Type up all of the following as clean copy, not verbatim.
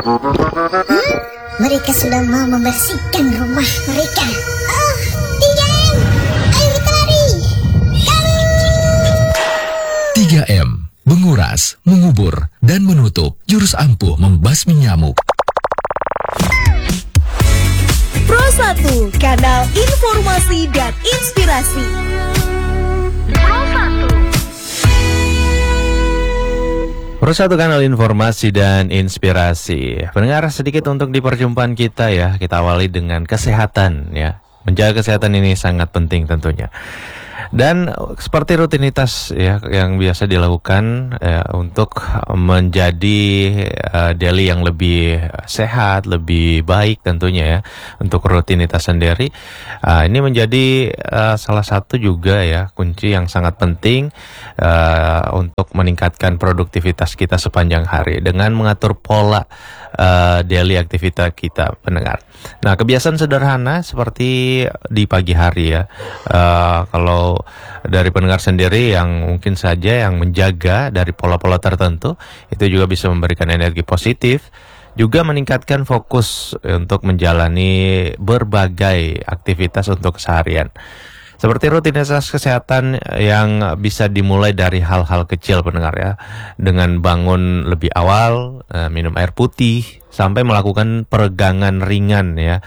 Mereka sudah mau membersihkan rumah mereka. Oh, Tiga-M, ayo kita lari. 3M, menguras, mengubur, dan menutup jurus ampuh membasmi nyamuk. Pro 1, kanal informasi dan inspirasi. Pro 1. Pro 1, kanal informasi dan inspirasi. Pendengar, sedikit untuk di perjumpaan kita ya. Kita awali dengan kesehatan ya. Menjaga kesehatan ini sangat penting tentunya. Dan seperti rutinitas ya yang biasa dilakukan untuk menjadi daily yang lebih sehat, lebih baik tentunya ya untuk rutinitas sendiri. Ini menjadi salah satu juga ya kunci yang sangat penting untuk meningkatkan produktivitas kita sepanjang hari dengan mengatur pola daily aktivitas kita, pendengar. Nah, kebiasaan sederhana seperti di pagi hari ya. Kalau dari pendengar sendiri yang mungkin saja yang menjaga dari pola-pola tertentu, itu juga bisa memberikan energi positif, juga meningkatkan fokus untuk menjalani berbagai aktivitas untuk keseharian. Seperti rutinitas kesehatan yang bisa dimulai dari hal-hal kecil, pendengar ya, dengan bangun lebih awal, minum air putih, sampai melakukan peregangan ringan ya,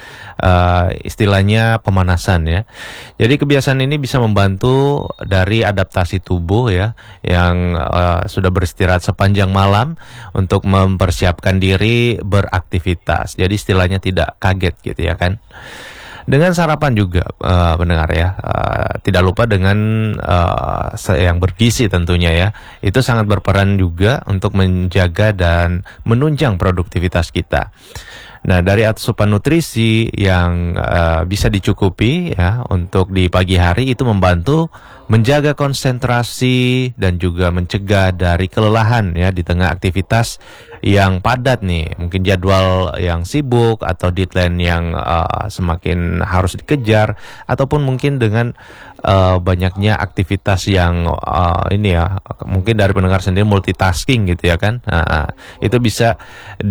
istilahnya pemanasan ya. Jadi kebiasaan ini bisa membantu dari adaptasi tubuh ya, yang sudah beristirahat sepanjang malam untuk mempersiapkan diri beraktivitas. Jadi istilahnya tidak kaget gitu ya kan. Dengan sarapan juga pendengar ya, tidak lupa dengan yang bergizi tentunya ya. Itu sangat berperan juga untuk menjaga dan menunjang produktivitas kita. Nah, dari asupan nutrisi yang bisa dicukupi ya untuk di pagi hari itu membantu menjaga konsentrasi dan juga mencegah dari kelelahan ya di tengah aktivitas yang padat nih, mungkin jadwal yang sibuk atau deadline yang semakin harus dikejar, ataupun mungkin dengan banyaknya aktivitas yang ini ya, mungkin dari pendengar sendiri multitasking gitu ya kan. Nah, itu bisa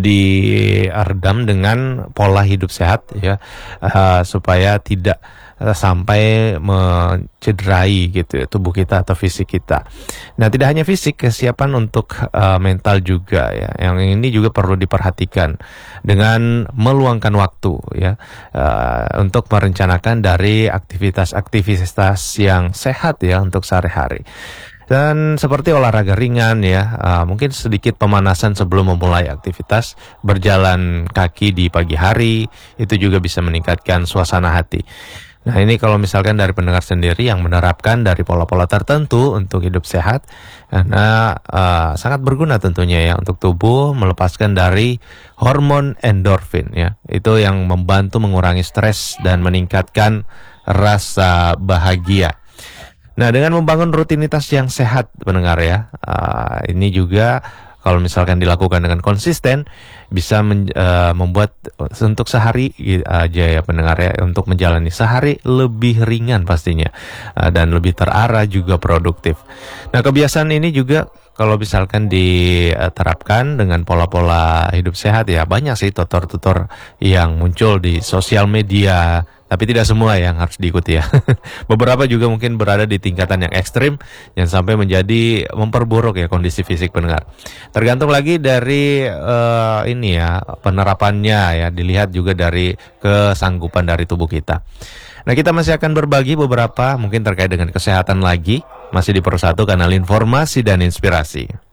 diredam dengan pola hidup sehat ya, supaya tidak sampai mencederai gitu ya, tubuh kita atau fisik kita. Nah, tidak hanya fisik, kesiapan untuk mental juga ya, yang ini juga perlu diperhatikan dengan meluangkan waktu ya, untuk merencanakan dari aktivitas-aktivitas yang sehat ya untuk sehari-hari. Dan seperti olahraga ringan ya, mungkin sedikit pemanasan sebelum memulai aktivitas, berjalan kaki di pagi hari, itu juga bisa meningkatkan suasana hati. Nah, ini kalau misalkan dari pendengar sendiri yang menerapkan dari pola-pola tertentu untuk hidup sehat, karena sangat berguna tentunya ya untuk tubuh melepaskan dari hormon endorfin ya. Itu yang membantu mengurangi stres dan meningkatkan rasa bahagia. Nah, dengan membangun rutinitas yang sehat, pendengar ya, ini juga kalau misalkan dilakukan dengan konsisten, bisa membuat untuk sehari aja ya pendengar ya, untuk menjalani sehari lebih ringan pastinya, dan lebih terarah juga produktif. Nah, kebiasaan ini juga kalau misalkan diterapkan dengan pola-pola hidup sehat ya, banyak sih tutor-tutor yang muncul di sosial media. Tapi tidak semua yang harus diikuti ya. Beberapa juga mungkin berada di tingkatan yang ekstrim, yang sampai menjadi memperburuk ya kondisi fisik pendengar. Tergantung lagi dari ini ya, penerapannya ya, dilihat juga dari kesanggupan dari tubuh kita. Nah, kita masih akan berbagi beberapa mungkin terkait dengan kesehatan lagi, masih di Pro 1, kanal informasi dan inspirasi.